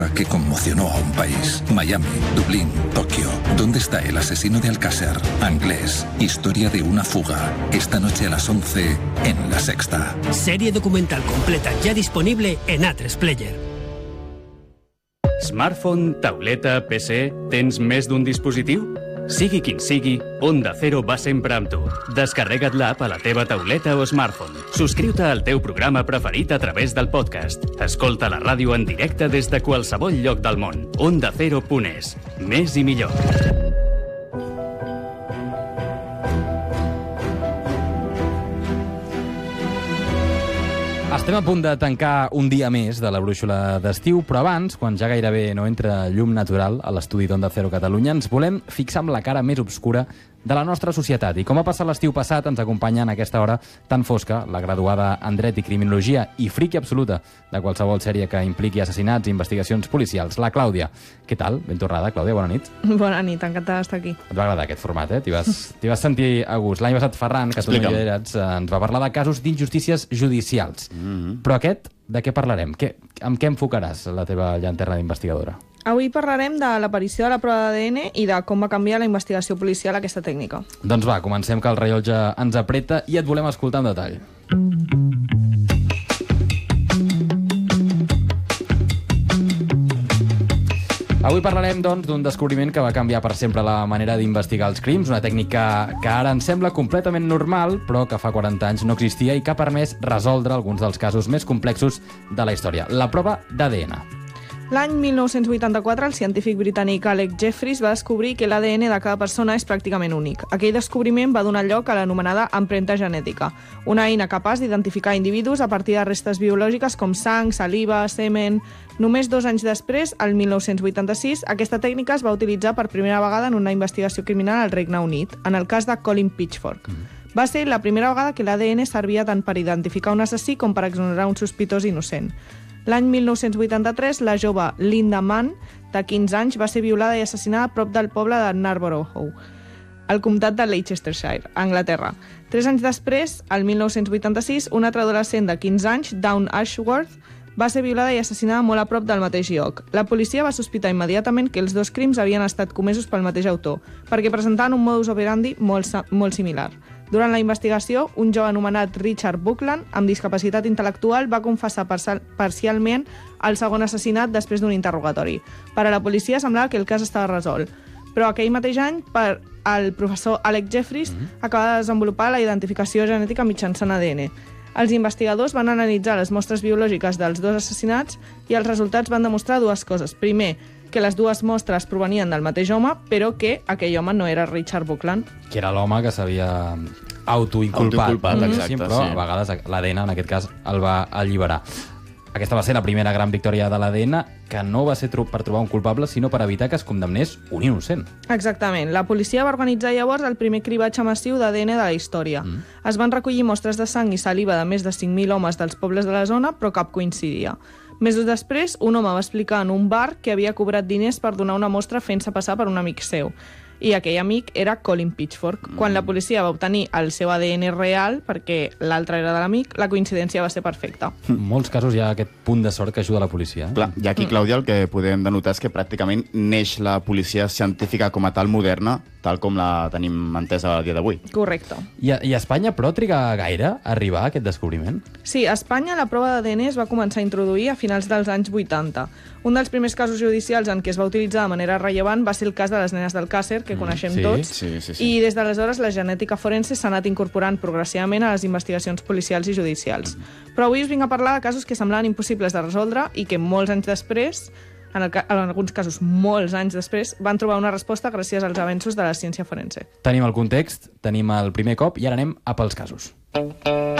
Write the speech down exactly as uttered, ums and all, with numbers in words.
que conmocionó a un país. Miami, Dublín, Tokio. ¿Dónde está el asesino de Alcácer? Anglés. Historia de una fuga. Esta noche a las once en La Sexta. Serie documental completa ya disponible en A tres Player. Smartphone, tauleta, P C... Tens més d'un dispositiu? Sigui quin sigui, Onda Cero va sempre amb tu. Descarrega't l'app a la teva tauleta o smartphone. Subscriu-te al teu programa preferit a través del podcast. Escolta la ràdio en directe des de qualsevol lloc del món. Onda Cero punt es. Més i millor. Estem a punt de tancar un dia més de la brúixola d'estiu, però abans, quan ja gairebé no entra llum natural a l'estudi d'Onda Cero Catalunya, ens volem fixar amb la cara més obscura de la nostra societat. I com ha passat l'estiu passat, ens acompanya en aquesta hora tan fosca la graduada en Dret i Criminologia i friqui absoluta de qualsevol sèrie que impliqui assassinats i investigacions policials, la Clàudia. Què tal? Ben tornada, Clàudia, bona nit. Bona nit, encantada d'estar aquí. Et va agradar aquest format, eh? T'hi vas, t'hi vas sentir a gust. L'any passat Ferran, que tu no hi eres, ens va parlar de casos d'injustícies judicials. Mm-hmm. Però aquest, de què parlarem? Què, amb què enfocaràs la teva llanterna d'investigadora? Avui parlarem de l'aparició de la prova d'A D N i de com va canviar la investigació policial aquesta tècnica. Doncs va, comencem, que el rellotge ens apreta i et volem escoltar en detall. Avui parlarem, doncs, d'un descobriment que va canviar per sempre la manera d'investigar els crims, una tècnica que ara ens sembla completament normal, però que fa quaranta anys no existia i que ha permès resoldre alguns dels casos més complexos de la història, la prova d'A D N. L'any mil nou-cents vuitanta-quatre, el científic britànic Alec Jeffreys va descobrir que l'A D N de cada persona és pràcticament únic. Aquell descobriment va donar lloc a l'anomenada empremta genètica, una eina capaç d'identificar individus a partir de restes biològiques com sang, saliva, semen... Només dos anys després, el mil nou-cents vuitanta-sis, aquesta tècnica es va utilitzar per primera vegada en una investigació criminal al Regne Unit, en el cas de Colin Pitchfork. Mm. Va ser la primera vegada que l'A D N servia tant per identificar un assassí com per exonerar un sospitós innocent. L'any mil nou-cents vuitanta-tres, la jove Linda Mann, de quinze anys, va ser violada i assassinada a prop del poble de Narborough, al comtat de Leicestershire, a Anglaterra. Tres anys després, el mil nou-cents vuitanta-sis, una altra adolescent de quinze anys, Dawn Ashworth, va ser violada i assassinada molt a prop del mateix lloc. La policia va sospitar immediatament que els dos crims havien estat comesos pel mateix autor, perquè presentaven un modus operandi molt, molt similar. Durant la investigació, un jove anomenat Richard Buckland, amb discapacitat intel·lectual, va confessar parcialment el segon assassinat després d'un interrogatori. Per a la policia semblava que el cas estava resolt. Però aquell mateix any, per el professor Alec Jeffreys, mm-hmm. acaba de desenvolupar la identificació genètica mitjançant A D N. Els investigadors van analitzar les mostres biològiques dels dos assassinats i els resultats van demostrar dues coses. Primer, que les dues mostres provenien del mateix home, però que aquell home no era Richard Buckland. Que era l'home que s'havia autoinculpat. Autoinculpat, exacte, sí, però sí. a vegades l'A D N, en aquest cas, el va alliberar. Aquesta va ser la primera gran victòria de l'A D N, que no va ser per trobar un culpable, sinó per evitar que es condemnés un innocent. Exactament. La policia va organitzar llavors el primer cribatge massiu d'A D N de la història. Mm. Es van recollir mostres de sang i saliva de més de cinc mil homes dels pobles de la zona, però cap coincidia. Mesos després, un home va explicar en un bar que havia cobrat diners per donar una mostra fent-se passar per un amic seu. I aquell amic era Colin Pitchfork. Mm. Quan la policia va obtenir el seu A D N real, perquè l'altre era de l'amic, la coincidència va ser perfecta. En molts casos hi ha aquest punt de sort que ajuda la policia. Eh? Clar, i aquí, Clàudia, el que podem denotar és que pràcticament neix la policia científica com a tal moderna, tal com la tenim entesa a dia d'avui. Correcte. I a, I a Espanya, però, triga gaire a arribar a aquest descobriment? Sí, a Espanya la prova d'A D N es va començar a introduir a finals dels anys vuitanta. Un dels primers casos judicials en què es va utilitzar de manera rellevant va ser el cas de les nenes d'Alcácer, que coneixem sí, tots, sí, sí, sí. i des d'aleshores la genètica forense s'ha anat incorporant progressivament a les investigacions policials i judicials. Però avui us vinc a parlar de casos que semblaven impossibles de resoldre i que molts anys després, en, el, en alguns casos molts anys després, van trobar una resposta gràcies als avenços de la ciència forense. Tenim el context, tenim el primer cop i ara anem a pels casos.